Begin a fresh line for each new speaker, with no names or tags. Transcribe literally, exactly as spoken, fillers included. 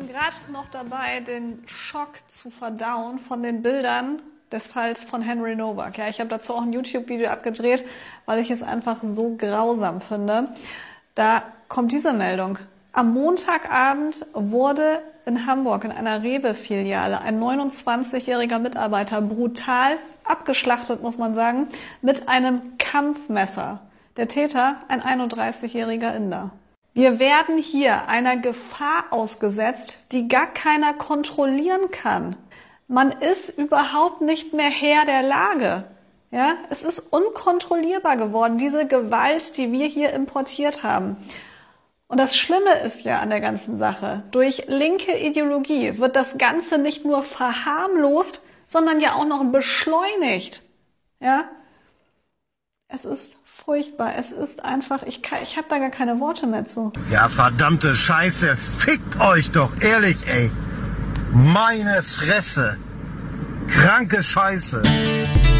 bin gerade noch dabei, den Schock zu verdauen von den Bildern des Falls von Henry Nowak. Ja, ich habe dazu auch ein YouTube-Video abgedreht, weil ich es einfach so grausam finde. Da kommt diese Meldung. Am Montagabend wurde in Hamburg in einer Rewe-Filiale ein neunundzwanzigjähriger Mitarbeiter brutal abgeschlachtet, muss man sagen, mit einem Kampfmesser. Der Täter, ein einunddreißigjähriger Inder. Wir werden hier einer Gefahr ausgesetzt, die gar keiner kontrollieren kann. Man ist überhaupt nicht mehr Herr der Lage. Ja, es ist unkontrollierbar geworden, diese Gewalt, die wir hier importiert haben. Und das Schlimme ist ja an der ganzen Sache, durch linke Ideologie wird das Ganze nicht nur verharmlost, sondern ja auch noch beschleunigt. Ja, es ist furchtbar, es ist einfach, ich, kann, ich habe da gar keine Worte mehr zu.
Ja, verdammte Scheiße, fickt euch doch, ehrlich, ey. Meine Fresse. Kranke Scheiße.